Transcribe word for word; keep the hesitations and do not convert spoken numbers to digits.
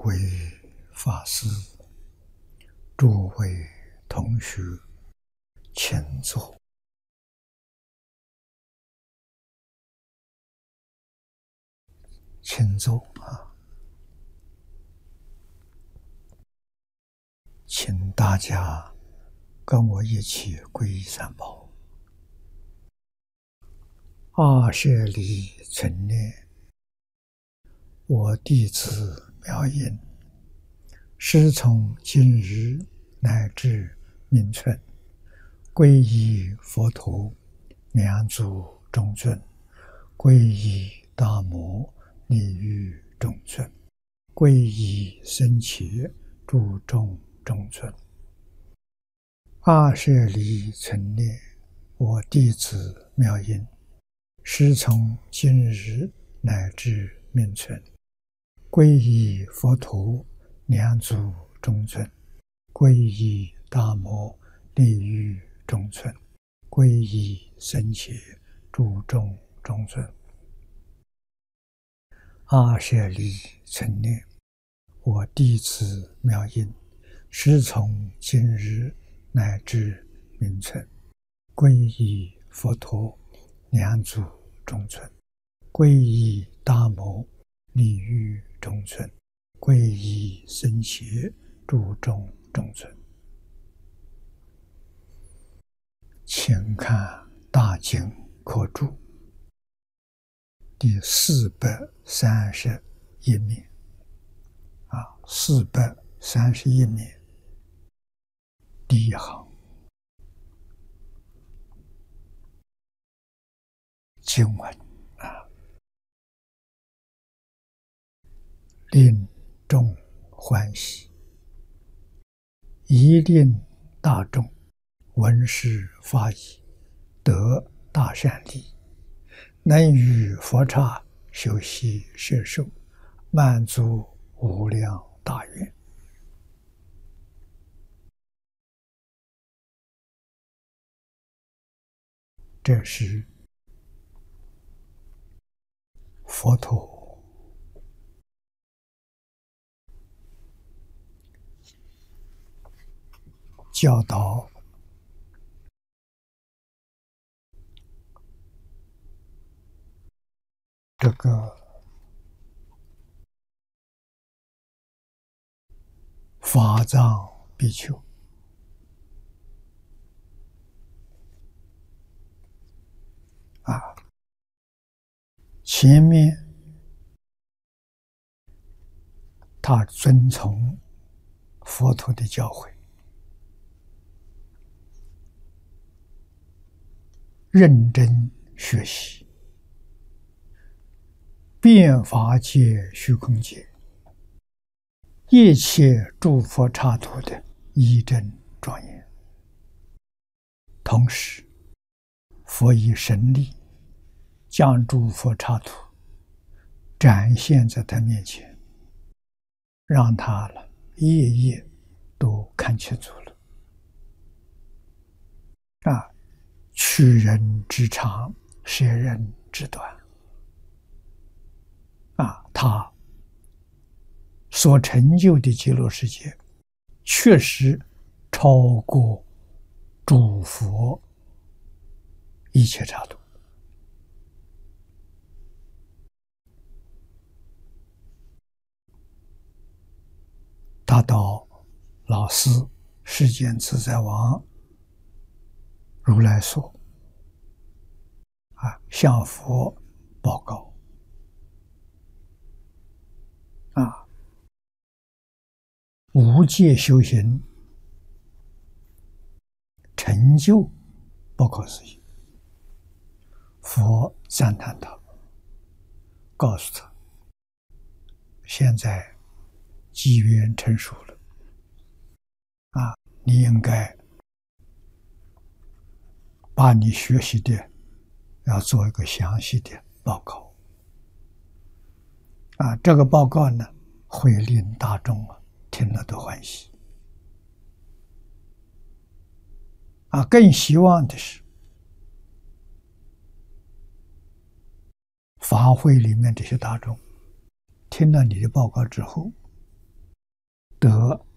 位法师、诸位同学，请坐。请坐啊！请大家跟我一起皈依三宝。二舍利存念，我弟子妙音，师从今日乃至命存，皈依佛陀、两足中尊，皈依大摩利欲中尊，皈依僧伽诸众中尊。二舍利存念，我弟子妙音，师从今日乃至命存，皈依佛陀、两足中尊，皈依大摩利欲中尊，皈依僧伽诸众中尊。二舍利存念，我弟子妙音，师从今日乃至命存，皈依佛陀、两足中尊，皈依大摩利欲中尊，皈依僧伽诸众中尊。请看大经课注第四百三十一面啊，四百三十一面第一行经文啊，令众欢喜，宜令大众闻是法已，得大善利，能于佛刹修习摄受，满足无量大愿。这是佛陀教导这个法藏比丘啊，前面他遵从佛陀的教诲，认真学习，遍法界虚空界一切诸佛刹土的义正庄严，同时佛以神力将诸佛刹土展现在他面前，让他了夜夜都看清楚了啊！取人之长，舍人之短啊！他所成就的极乐世界，确实超过诸佛一切刹土。大到老师世间自在王如来所啊，向佛报告啊，无界修行成就不可思议。佛赞叹他，告诉他，现在机缘成熟了啊，你应该把你学习的要做一个详细的报告啊，这个报告呢，会令大众啊听了都欢喜啊。更希望的是，法会里面这些大众听了你的报告之后， 得